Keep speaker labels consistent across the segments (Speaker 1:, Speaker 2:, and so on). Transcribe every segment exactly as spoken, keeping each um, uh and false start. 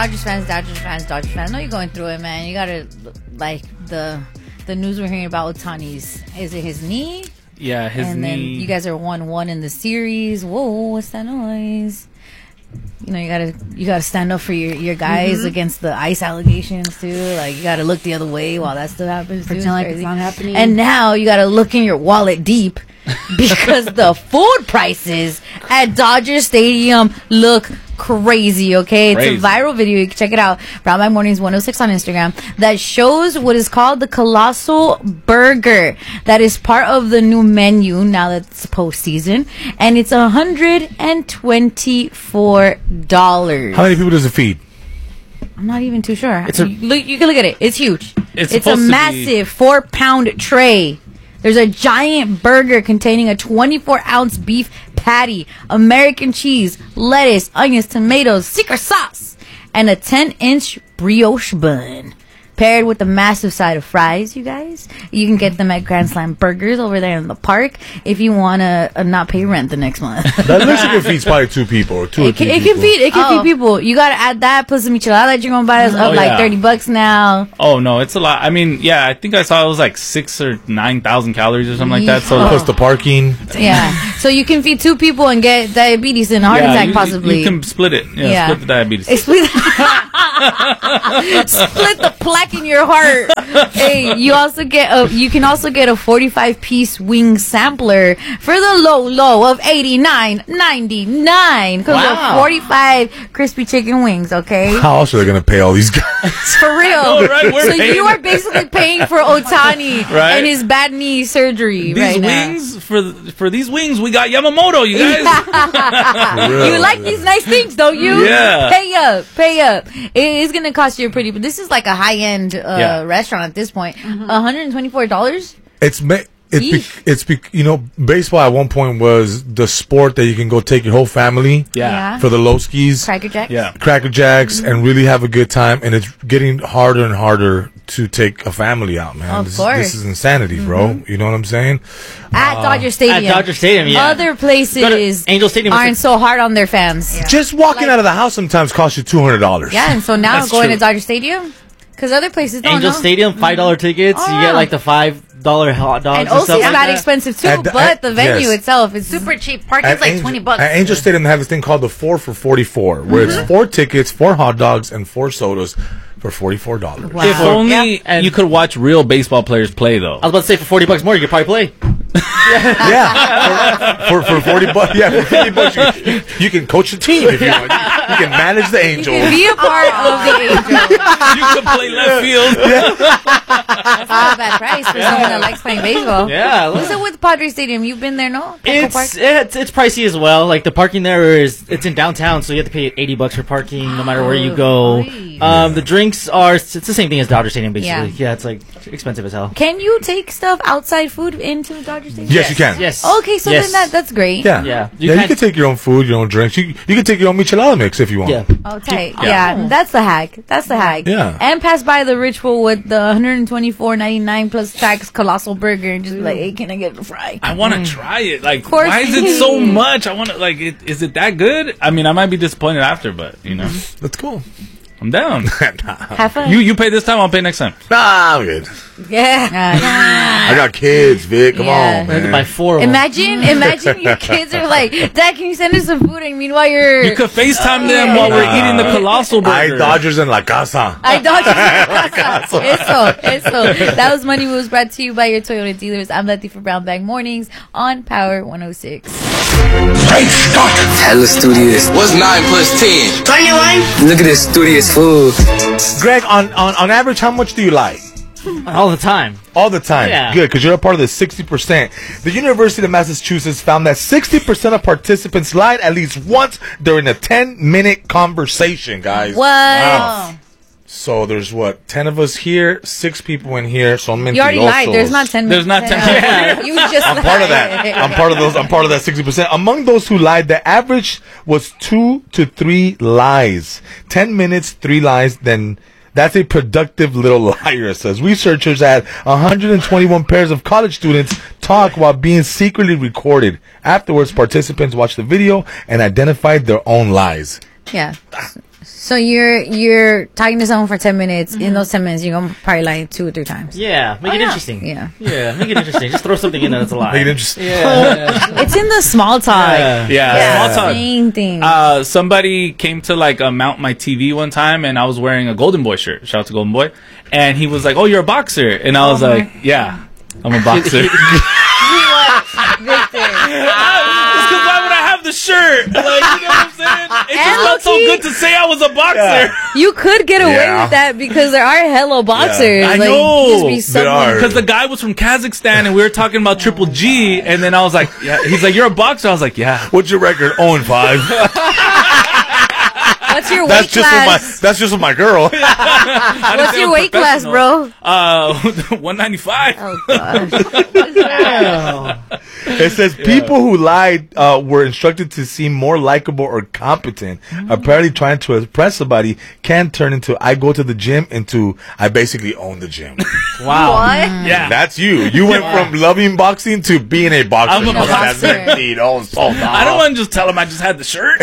Speaker 1: Dodgers fans, Dodgers fans, Dodgers fans. No, you're going through it, man. You gotta like the the news we're hearing about Ohtani's. Is it his knee?
Speaker 2: Yeah, his
Speaker 1: and
Speaker 2: knee.
Speaker 1: And then you guys are one one in the series. Whoa, what's that noise? You know, you gotta you gotta stand up for your, your guys mm-hmm. against the ICE allegations too. Like you gotta look the other way while that stuff happens.
Speaker 3: Pretend like it's not happening.
Speaker 1: And now you gotta look in your wallet deep because the food prices at Dodger Stadium look crazy. Okay,
Speaker 2: crazy.
Speaker 1: It's a viral video. You can check it out. Brown Bag Mornings one oh six on Instagram that shows what is called the Colossal Burger. That is part of the new menu now that it's postseason, and it's a hundred and twenty-four dollars.
Speaker 4: How many people does it feed?
Speaker 1: I'm not even too sure.
Speaker 2: It's a,
Speaker 1: you, look, you can look at it. It's huge.
Speaker 2: It's,
Speaker 1: it's a massive four pound tray. There's a giant burger containing a twenty-four ounce beef patty, American cheese, lettuce, onions, tomatoes, secret sauce, and a ten inch brioche bun. Paired with a massive side of fries, you guys. You can get them at Grand Slam Burgers over there in the park if you want to uh, not pay rent the next month.
Speaker 4: That looks like it feeds probably two people or two
Speaker 1: it
Speaker 4: or
Speaker 1: can,
Speaker 4: three
Speaker 1: it
Speaker 4: people.
Speaker 1: can feed It can
Speaker 3: oh.
Speaker 1: feed people. You got to add that plus the michelada that you're going to buy us up
Speaker 2: oh,
Speaker 1: like
Speaker 2: yeah.
Speaker 1: thirty bucks now.
Speaker 2: Oh, no, it's a lot. I mean, yeah, I think I saw it was like six or nine thousand calories or something like that. So
Speaker 1: Oh.
Speaker 4: Plus the parking.
Speaker 1: Yeah. So you can feed two people and get diabetes and a heart
Speaker 2: yeah,
Speaker 1: attack
Speaker 2: you,
Speaker 1: possibly.
Speaker 2: You can split it. Yeah,
Speaker 1: Yeah.
Speaker 2: split the diabetes.
Speaker 1: Split, split the plaque in your heart. Hey, you also get a, you can also get a forty-five piece wing sampler for the low low of eighty-nine ninety-nine because
Speaker 3: Wow.
Speaker 1: of forty-five crispy chicken wings. Okay,
Speaker 4: How else are they going to pay all these guys?
Speaker 1: for real.
Speaker 2: know, right? We're
Speaker 1: So
Speaker 2: paying
Speaker 1: you are basically paying for Ohtani
Speaker 2: Right?
Speaker 1: and his bad knee surgery
Speaker 2: These
Speaker 1: right now.
Speaker 2: wings, for for these wings, we got Yamamoto, you guys.
Speaker 1: You like these nice things, don't you?
Speaker 2: Yeah.
Speaker 1: Pay up, pay up. It is going to cost you a pretty, but this is like a high end uh,
Speaker 2: Yeah.
Speaker 1: restaurant at this point. one hundred twenty-four dollars.
Speaker 4: It's ma- it's be-
Speaker 1: Yeesh.
Speaker 4: it's be- you know, baseball at one point was the sport that you can go take your whole family
Speaker 2: Yeah.
Speaker 4: for the low skis,
Speaker 1: Cracker Jacks.
Speaker 2: Yeah.
Speaker 4: Cracker Jacks, and really have a good time. And it's getting harder and harder to take a family out, man.
Speaker 1: Of
Speaker 4: this,
Speaker 1: course.
Speaker 4: this is insanity, bro. You know what I'm saying?
Speaker 1: At Dodger Stadium.
Speaker 3: At Dodger Stadium, yeah.
Speaker 1: Other places
Speaker 3: Go to Angel Stadium.
Speaker 1: aren't so hard on their fans. Yeah,
Speaker 4: Just walking out of the house sometimes costs you two hundred dollars.
Speaker 1: and so now
Speaker 2: That's
Speaker 1: going
Speaker 2: true.
Speaker 1: to Dodger Stadium because other places don't.
Speaker 3: Angel
Speaker 1: no?
Speaker 3: Stadium, five dollar tickets.
Speaker 1: Oh,
Speaker 3: You
Speaker 1: yeah.
Speaker 3: get like the five dollar hot dogs
Speaker 1: And
Speaker 3: and,
Speaker 1: O C
Speaker 3: stuff
Speaker 1: is
Speaker 3: like
Speaker 1: not
Speaker 3: that.
Speaker 1: expensive too,
Speaker 4: At the-
Speaker 1: but
Speaker 4: at-
Speaker 1: the venue
Speaker 4: yes.
Speaker 1: itself is super cheap. Parking's
Speaker 4: At
Speaker 1: like
Speaker 4: Angel,
Speaker 1: twenty bucks.
Speaker 4: At Angel Stadium, they have this thing called the four for forty-four, where it's four tickets, four hot dogs, and four sodas for forty-four dollars.
Speaker 1: Wow.
Speaker 2: If only
Speaker 3: Yeah, and-
Speaker 2: you could watch real baseball players play, though.
Speaker 3: I was about to say for forty bucks more, you could probably play.
Speaker 4: Yeah, for, for, for forty bucks. Yeah, for fifty bucks, you, you can coach the team if you want. You, you can manage the
Speaker 1: You
Speaker 4: Angels.
Speaker 1: can be a part of the Angels.
Speaker 2: You could play left field.
Speaker 1: That's not a bad price for someone that likes playing baseball.
Speaker 3: Yeah,
Speaker 1: What's up with Padre Stadium? You've been there, no? Petco Park?
Speaker 3: It's, it's it's pricey as well. Like the parking there is it's in downtown, so you have to pay eighty bucks for parking no matter where you go.
Speaker 1: Oy.
Speaker 3: Um, the drinks are it's the same thing as Dodger Stadium basically.
Speaker 1: Yeah.
Speaker 3: Yeah, it's like expensive as hell.
Speaker 1: Can you take stuff outside food into the Dodger Stadium?
Speaker 4: Yes, you can.
Speaker 3: Yes.
Speaker 1: Okay, so
Speaker 3: Yes.
Speaker 1: then that that's great.
Speaker 4: Yeah,
Speaker 3: Yeah.
Speaker 4: You,
Speaker 3: You
Speaker 4: yeah, you
Speaker 3: can-
Speaker 4: can take your own food, your own drinks. You you can take your own michelada mix if you want.
Speaker 3: Yeah.
Speaker 1: Oh, tight.
Speaker 3: Yeah.
Speaker 1: Yeah. that's the hack. That's the hack.
Speaker 4: Yeah.
Speaker 1: And pass by the ritual with the one hundred twenty-four ninety-nine plus tax colossal burger and just be like, hey, can I get a fry?
Speaker 2: I want to try it. Like,
Speaker 1: course.
Speaker 2: why is it so much? I want to, like, it, is it that good? I mean, I might be disappointed after, but, you know,
Speaker 4: That's cool.
Speaker 2: I'm down.
Speaker 1: Have fun.
Speaker 2: You you pay this time, I'll pay next time.
Speaker 4: Nah, I'm good.
Speaker 1: yeah.
Speaker 4: I got kids, Vic. Come
Speaker 1: Yeah.
Speaker 4: on,
Speaker 3: I had to
Speaker 4: man.
Speaker 3: buy four of them.
Speaker 1: Imagine, imagine your kids are like, Dad, can you send us some food? And meanwhile, you're.
Speaker 2: You could FaceTime them while we're eating the colossal
Speaker 4: I
Speaker 2: burger.
Speaker 4: Dodgers and La Casa.
Speaker 1: I Dodgers. Eso, eso. That was Money Moves brought to you by your Toyota dealers. I'm Letty for Brown Bag Mornings on Power one oh six.
Speaker 5: Hella studious. What's nine plus ten? twenty-one. Look at this studious food.
Speaker 4: Greg, on, on, on average, how much do you lie?
Speaker 3: all the time.
Speaker 4: All the time.
Speaker 3: Yeah.
Speaker 4: Good, because you're a part of the sixty percent. The University of Massachusetts found that sixty percent of participants lied at least once during a ten-minute conversation, guys.
Speaker 1: What?
Speaker 4: Wow. So there's, what, ten of us here, six people in here, so I'm
Speaker 1: You already lied. There's not ten
Speaker 2: There's not ten
Speaker 1: minutes.
Speaker 2: people.
Speaker 1: You just
Speaker 4: I'm
Speaker 1: lied.
Speaker 4: part of that. I'm part of those. I'm part of that sixty percent. Among those who lied, the average was two to three lies. Ten minutes, three lies. Then that's a productive little liar, it says. Researchers at one hundred twenty-one pairs of college students talk while being secretly recorded. Afterwards, participants watched the video and identified their own lies.
Speaker 1: Yeah. So you're you're talking to someone for ten minutes.
Speaker 6: Mm-hmm.
Speaker 1: In those ten minutes, you're gonna probably lie two or three times.
Speaker 3: Yeah, make
Speaker 6: Oh,
Speaker 3: it
Speaker 6: yeah.
Speaker 3: interesting.
Speaker 1: Yeah.
Speaker 3: Yeah, make it interesting. Just throw something in there that's a lie.
Speaker 4: Make it interesting.
Speaker 3: Yeah.
Speaker 1: It's in the small talk.
Speaker 3: Yeah.
Speaker 2: Yeah,
Speaker 6: Yeah.
Speaker 2: small talk.
Speaker 1: Same thing.
Speaker 2: Uh, somebody came to like uh, mount my T V one time, and I was wearing a Golden Boy shirt. Shout out to Golden Boy. And he was like, "Oh, you're a boxer," and I was like, "Yeah, I'm a boxer." Because why would I have the shirt? Like, you know what I'm saying? It just
Speaker 1: And
Speaker 2: felt so
Speaker 1: low-key-
Speaker 2: good to say I was a boxer.
Speaker 1: You could get away
Speaker 4: Yeah.
Speaker 1: with that because there are hello boxers.
Speaker 2: I
Speaker 1: like,
Speaker 2: know.
Speaker 1: you just be
Speaker 4: There
Speaker 1: someone-
Speaker 4: are.
Speaker 2: Because the guy was from Kazakhstan, and we were talking about Triple G, and then I was like, "Yeah." He's like, "You're a boxer." I was like, "Yeah."
Speaker 4: What's your record? Oh and five.
Speaker 1: What's your weight
Speaker 4: That's just with my.
Speaker 1: class?
Speaker 4: That's just with my girl.
Speaker 2: I didn't
Speaker 1: What's
Speaker 2: say
Speaker 1: your
Speaker 2: I'm
Speaker 1: weight class,
Speaker 2: professional.
Speaker 1: bro?
Speaker 2: Uh, one ninety-five.
Speaker 1: Oh gosh.
Speaker 4: It says people who lied uh, were instructed to seem more likable or competent. Apparently, trying to impress somebody can turn into "I go to the gym" into "I basically own the gym."
Speaker 3: Wow.
Speaker 6: What?
Speaker 2: Yeah.
Speaker 4: That's you. You went from loving boxing to being a boxer.
Speaker 2: I'm a
Speaker 4: That's
Speaker 1: boxer.
Speaker 4: indeed. Oh, so
Speaker 2: I don't want to just tell him I just had the shirt.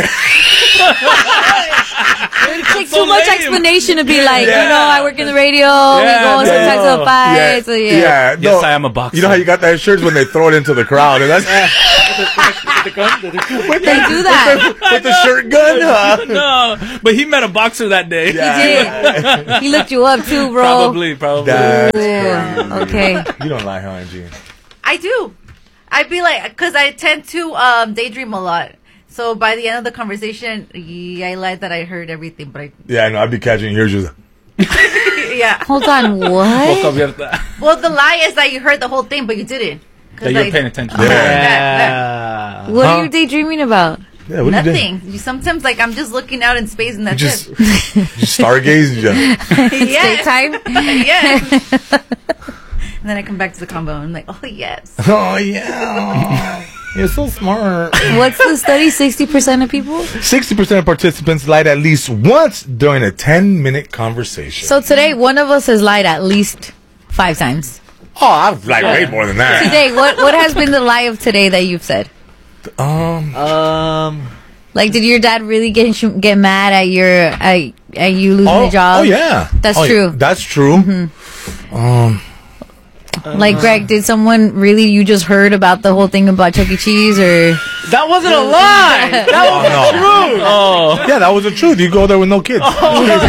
Speaker 1: It takes
Speaker 2: so
Speaker 1: too much
Speaker 2: lame.
Speaker 1: explanation to be like,
Speaker 4: Yeah.
Speaker 1: you know, I work in the radio.
Speaker 2: Yeah,
Speaker 1: we go
Speaker 2: yeah.
Speaker 1: sometimes to a fight.
Speaker 4: Yeah,
Speaker 1: So yeah.
Speaker 4: yeah.
Speaker 2: Yes,
Speaker 4: no,
Speaker 2: I am a boxer.
Speaker 4: You know how you got that shirt when they throw it into the crowd, and that's
Speaker 1: They do that.
Speaker 4: with the shirt gun. Huh?
Speaker 2: No, but he met a boxer that day.
Speaker 4: Yeah.
Speaker 1: He looked you up too, bro.
Speaker 2: Probably, probably.
Speaker 4: That's
Speaker 1: Yeah. Okay.
Speaker 4: You don't lie, huh, Angie?
Speaker 6: I do. I'd be like, because I tend to um, daydream a lot. So by the end of the conversation, yeah, I lied that I heard everything, but I,
Speaker 4: Yeah, I know. I'd be catching yours just.
Speaker 6: yeah.
Speaker 1: Hold on.
Speaker 2: Boca
Speaker 1: What?
Speaker 2: abierta.
Speaker 6: Well, the lie is that you heard the whole thing, but you didn't. 'Cause
Speaker 2: That you're
Speaker 6: like,
Speaker 2: paying attention.
Speaker 4: Yeah.
Speaker 6: that-
Speaker 3: Yeah.
Speaker 1: What
Speaker 4: Huh?
Speaker 1: are you daydreaming about?
Speaker 4: Yeah, what do you do?
Speaker 6: Nothing. You, sometimes, like, I'm just looking out in space and
Speaker 4: You
Speaker 6: that's
Speaker 4: just,
Speaker 6: it.
Speaker 4: you stargaze. You just,
Speaker 6: Yeah.
Speaker 1: Daytime?
Speaker 6: Yeah. And then I come back to the combo and I'm like, oh, yes.
Speaker 4: oh yeah, you're so smart.
Speaker 1: What's the study? sixty percent of people?
Speaker 4: Sixty percent of participants lied at least once during a ten-minute conversation.
Speaker 1: So today, one of us has lied at least five times.
Speaker 4: oh, I've lied way more than that.
Speaker 1: Today, what, what has been the lie of today that you've said?
Speaker 4: Um,
Speaker 3: Um.
Speaker 1: Like, did your dad really get sh- get mad at your at, at you losing
Speaker 4: oh,
Speaker 1: the job?
Speaker 4: oh yeah,
Speaker 1: That's
Speaker 4: Oh, yeah.
Speaker 1: true.
Speaker 4: That's true. Um,
Speaker 1: Like, Greg, did someone really, you just heard about the whole thing about Chuck E. Cheese, or?
Speaker 3: That wasn't a lie. That
Speaker 4: oh, no.
Speaker 2: Oh,
Speaker 4: Yeah, that was the truth. You go there with no kids.
Speaker 3: That's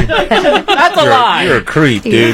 Speaker 3: a
Speaker 4: you're,
Speaker 3: lie.
Speaker 4: you're a creep, dude.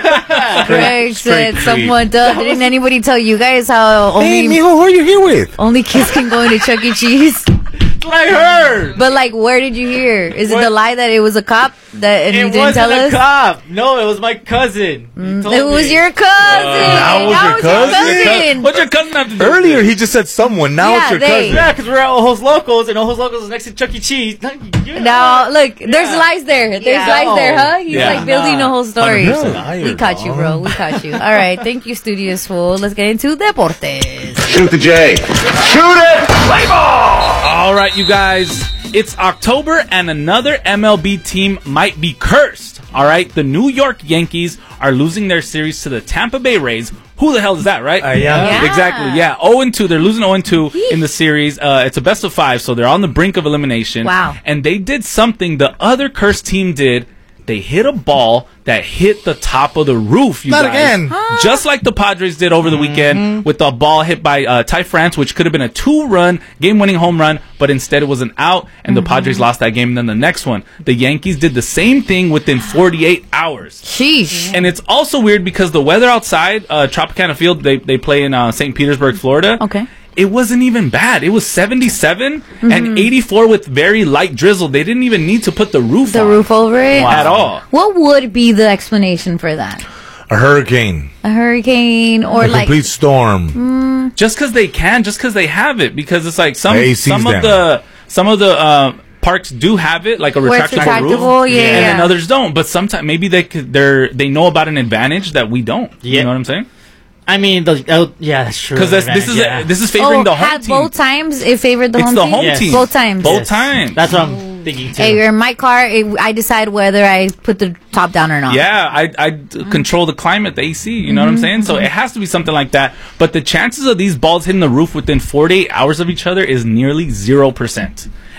Speaker 1: Greg said
Speaker 4: creep.
Speaker 1: someone does. Didn't anybody tell you guys how
Speaker 4: Hey,
Speaker 1: only,
Speaker 4: mijo, who are you here with?
Speaker 1: only kids can go into Chuck E. Cheese?
Speaker 3: That's what I heard.
Speaker 1: But, like, where did you hear? Is it
Speaker 3: What?
Speaker 1: the lie that it was a cop that and
Speaker 3: It
Speaker 1: you didn't
Speaker 3: wasn't
Speaker 1: tell
Speaker 3: a
Speaker 1: us?
Speaker 3: cop. No, it was my cousin. He told
Speaker 1: It was
Speaker 3: me.
Speaker 1: your cousin.
Speaker 4: that was your cousin?
Speaker 1: cousin.
Speaker 2: what's your cousin have to do? with
Speaker 4: Earlier,
Speaker 2: it?
Speaker 4: he just said someone. Now
Speaker 1: Yeah,
Speaker 4: it's your
Speaker 1: they-
Speaker 4: cousin.
Speaker 3: Yeah, because we're at Ojos Locos, and Ojos Locos is next to Chuck E. Cheese. You know.
Speaker 1: Now, look, there's
Speaker 3: Yeah.
Speaker 1: lies there. There's
Speaker 6: Yeah.
Speaker 1: lies there, huh? He's
Speaker 2: Yeah.
Speaker 1: like building
Speaker 3: Nah.
Speaker 1: a whole story.
Speaker 4: one hundred percent
Speaker 1: We caught you, bro. We caught you. All right. Thank you, Studios Fool. Let's get into Deportes.
Speaker 5: Shoot the J. Shoot it! Play ball!
Speaker 2: All right, you guys. It's October, and another M L B team might be cursed. All right, the New York Yankees are losing their series to the Tampa Bay Rays. Who the hell is that, right?
Speaker 4: Uh, yeah.
Speaker 1: Yeah.
Speaker 2: Exactly. Yeah, zero and two. They're losing zero and two in the series. Uh, it's a best of five, so they're on the brink of elimination.
Speaker 1: Wow.
Speaker 2: And they did something the other cursed team did. They hit a ball that hit the top of the roof. You
Speaker 4: Not
Speaker 2: guys.
Speaker 4: again.
Speaker 2: Just like the Padres did over the weekend with the ball hit by uh, Ty France, which could have been a two-run game-winning home run, but instead it was an out, and the Padres lost that game. And then the next one, the Yankees did the same thing within forty-eight hours.
Speaker 1: Sheesh.
Speaker 2: And it's also weird because the weather outside, uh, Tropicana Field, they, they play in uh, Saint Petersburg, Florida.
Speaker 1: Okay.
Speaker 2: It wasn't even bad. It was seventy-seven and eighty-four with very light drizzle. They didn't even need to put the roof
Speaker 1: The
Speaker 2: on
Speaker 1: roof over it?
Speaker 2: at all.
Speaker 1: What would be the explanation for that?
Speaker 4: A hurricane.
Speaker 1: A hurricane or
Speaker 4: A
Speaker 1: like
Speaker 4: complete storm.
Speaker 2: Just because they can, just because they have it, because it's like some
Speaker 4: The A C's
Speaker 2: some of
Speaker 4: down.
Speaker 2: the some of the uh, parks do have it, like a
Speaker 1: Where it's
Speaker 2: retractable roof,
Speaker 1: retractable, yeah,
Speaker 2: and then
Speaker 1: yeah.
Speaker 2: others don't. But sometimes maybe they could, they're they know about an advantage that we don't. You
Speaker 3: Yeah.
Speaker 2: know what I'm saying?
Speaker 3: I mean, the, oh, yeah, that's true.
Speaker 2: Because this is
Speaker 3: Yeah.
Speaker 2: this is favoring
Speaker 1: oh,
Speaker 2: the home
Speaker 1: had
Speaker 2: team.
Speaker 1: both times it favored the
Speaker 2: It's
Speaker 1: home
Speaker 2: the
Speaker 1: team?
Speaker 2: home
Speaker 3: Yes.
Speaker 2: team.
Speaker 1: Both times.
Speaker 2: Both
Speaker 3: Yes.
Speaker 2: times.
Speaker 3: That's what I'm thinking too.
Speaker 1: Hey, in my car, it, I decide whether I put the top down or not.
Speaker 2: Yeah, I, I d- control the climate, the A C, you know what I'm saying? So it has to be something like that. But the chances of these balls hitting the roof within forty-eight hours of each other is nearly zero percent.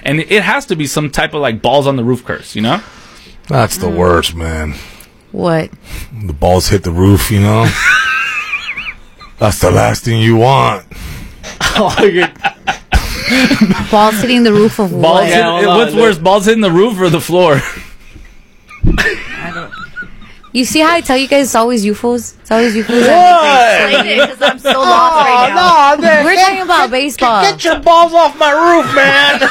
Speaker 2: and it has to be some type of like balls on the roof curse, you know?
Speaker 4: That's the worst, man.
Speaker 1: What?
Speaker 4: The balls hit the roof, you know? That's the last thing you want.
Speaker 3: Oh, you're-
Speaker 1: Balls hitting the roof of
Speaker 2: Balls
Speaker 1: what?
Speaker 2: hit-
Speaker 3: Yeah, hold on,
Speaker 2: what's
Speaker 3: look.
Speaker 2: worse, balls hitting the roof or the floor?
Speaker 1: You see how I tell you guys it's always U F Os? It's always U F Os.
Speaker 6: Explain it, because I'm so lost right now.
Speaker 4: man.
Speaker 1: We're talking about baseball.
Speaker 4: Get your balls off my roof, man.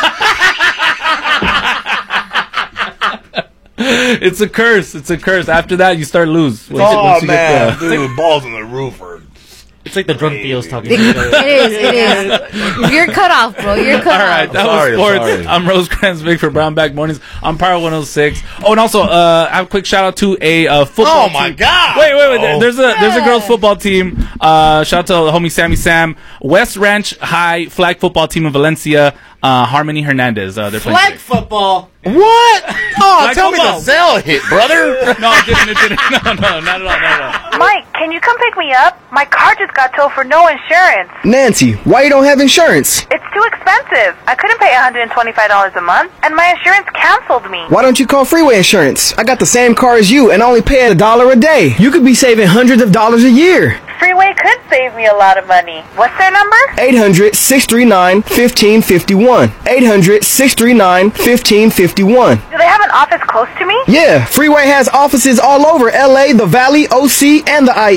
Speaker 2: It's a curse. It's a curse. After that, you start lose. Once you-
Speaker 4: Oh,
Speaker 2: once you get
Speaker 4: man.
Speaker 2: the-
Speaker 4: Dude, balls on the roof are...
Speaker 3: it's like the drunk Theos talking.
Speaker 1: It is, it is. You're cut off, bro. You're cut
Speaker 2: All right,
Speaker 1: off.
Speaker 2: that
Speaker 4: Sorry,
Speaker 2: was sports.
Speaker 4: sorry.
Speaker 2: I'm Rosecrans Vic for Brown Bag Mornings on Power one oh six. Oh, and also, uh, I have a quick shout out to a uh, football.
Speaker 4: Oh, my
Speaker 2: team.
Speaker 4: God.
Speaker 2: Wait, wait, wait. there-
Speaker 4: Oh.
Speaker 2: There's a there's a girls football team. Uh, shout out to the homie Sammy Sam. West Ranch High flag football team in Valencia. Uh, Harmony Hernandez. Uh, they're playing.
Speaker 3: Flag football.
Speaker 4: What? Oh,
Speaker 2: Like
Speaker 4: tell me
Speaker 2: football.
Speaker 4: the Zell hit, brother.
Speaker 2: No, it didn't. It didn't. No, no, not at all. Not at all.
Speaker 7: Mike, can you come pick me up? My car just got towed for no insurance.
Speaker 5: Nancy, why you don't have insurance?
Speaker 7: It's too expensive. I couldn't pay one hundred twenty-five dollars a month, and my insurance canceled me.
Speaker 5: Why don't you call Freeway Insurance? I got the same car as you and only pay a dollar a day. You could be saving hundreds of dollars a year.
Speaker 7: Freeway could save me a lot of money. What's their number?
Speaker 5: eight hundred, six three nine, one five five one. eight hundred, six three nine, one five five one.
Speaker 7: Do they have an office close to me?
Speaker 5: Yeah, Freeway has offices all over L A, the Valley, O C, and the I